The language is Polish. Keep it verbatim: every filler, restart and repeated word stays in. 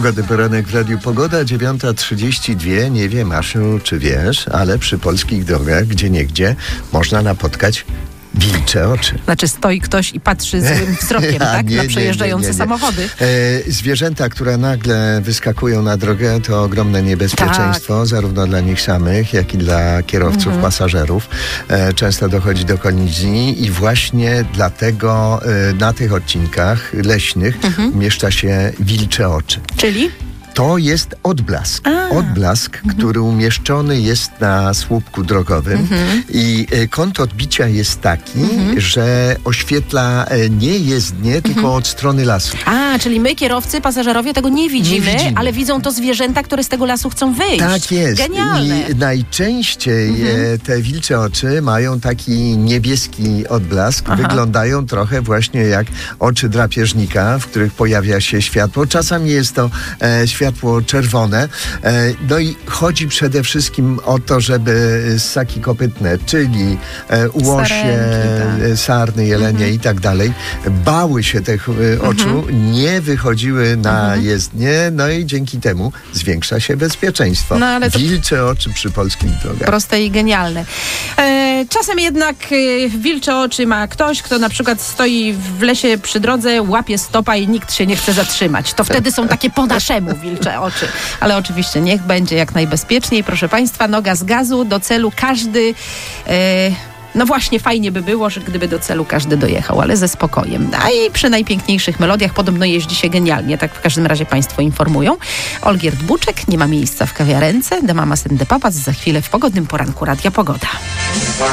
Pogody poranek w Radiu Pogoda, dziewiąta trzydzieści dwa. Nie wiem, Asiu, czy wiesz, ale przy polskich drogach gdzieniegdzie można napotkać wilcze oczy. Znaczy stoi ktoś i patrzy złym wzrokiem, tak? nie, na nie, przejeżdżające nie, nie, nie. samochody. E, zwierzęta, które nagle wyskakują na drogę, to ogromne niebezpieczeństwo, tak. zarówno dla nich samych, jak i dla kierowców, mhm. pasażerów. E, często dochodzi do kolizji i właśnie dlatego e, na tych odcinkach leśnych mhm. umieszcza się wilcze oczy. Czyli? To jest odblask. A. Odblask, mhm. który umieszczony jest na słupku drogowym mhm. i e, kąt odbicia jest taki, mhm. że oświetla e, nie jezdnię, mhm. tylko od strony lasu. A, czyli my, kierowcy, pasażerowie tego nie widzimy, nie widzimy, ale widzą to zwierzęta, które z tego lasu chcą wyjść. Tak jest. Genialne. I najczęściej mhm. e, te wilcze oczy mają taki niebieski odblask. Aha. Wyglądają trochę właśnie jak oczy drapieżnika, w których pojawia się światło. Czasami jest to e, światło czerwone. E, no i chodzi przede wszystkim o to, żeby ssaki kopytne, czyli e, łosie, Sarenki, tak. sarny, jelenie mhm. i tak dalej, bały się tych e, oczu, mhm. nie wychodziły na mhm. jezdnię, no i dzięki temu zwiększa się bezpieczeństwo. No, ale wilcze oczy przy polskich drogach. Proste i genialne. E, czasem jednak e, wilcze oczy ma ktoś, kto na przykład stoi w lesie przy drodze, łapie stopa i nikt się nie chce zatrzymać. To wtedy są takie po naszemu wilcze oczy. Ale oczywiście niech będzie jak najbezpieczniej. Proszę Państwa, noga z gazu, do celu każdy... E, No właśnie, fajnie by było, że gdyby do celu każdy dojechał, ale ze spokojem. A i przy najpiękniejszych melodiach podobno jeździ się genialnie, tak w każdym razie Państwo informują. Olgierd Buczek, nie ma miejsca w kawiarence, de Mamas and the Papas, za chwilę w pogodnym poranku Radia Pogoda.